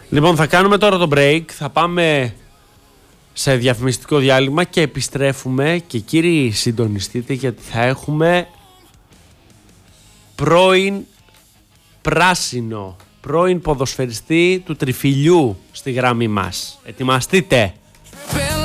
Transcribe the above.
Λοιπόν, θα κάνουμε τώρα το break, θα πάμε σε διαφημιστικό διάλειμμα και επιστρέφουμε και κύριοι συντονιστείτε γιατί θα έχουμε πρώην πράσινο, πρώην ποδοσφαιριστή του Τριφυλιού στη γραμμή μας. Ετοιμαστείτε!